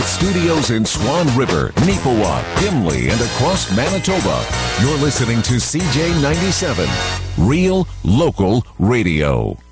studios in Swan River, Neepawa, Gimli, and across Manitoba. You're listening to CJ97, Real Local Radio.